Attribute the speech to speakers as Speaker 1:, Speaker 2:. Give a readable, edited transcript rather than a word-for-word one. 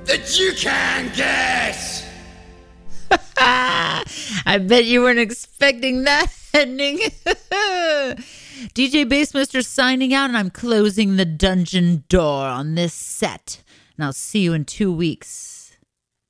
Speaker 1: that you can guess.
Speaker 2: I bet you weren't expecting that ending. DJ Bassmaster signing out, and I'm closing the dungeon door on this set. And I'll see you in 2 weeks.